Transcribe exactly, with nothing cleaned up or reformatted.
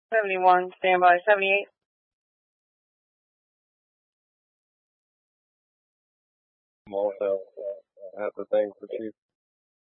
seventy-one, standby. seventy-eight. I'm also uh, have the thing for Chief.